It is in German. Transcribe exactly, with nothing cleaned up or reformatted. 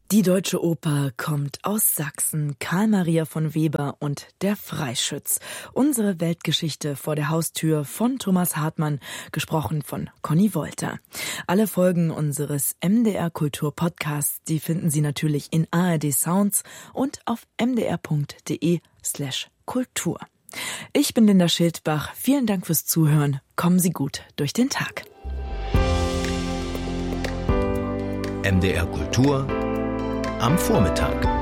Die Deutsche Oper kommt aus Sachsen. Karl Maria von Weber und der Freischütz. Unsere Weltgeschichte vor der Haustür von Thomas Hartmann, gesprochen von Conny Wolter. Alle Folgen unseres M D R Kultur Podcasts, die finden Sie natürlich in A R D Sounds und auf mdr.de slash Kultur. Ich bin Linda Schildbach. Vielen Dank fürs Zuhören. Kommen Sie gut durch den Tag. M D R Kultur am Vormittag.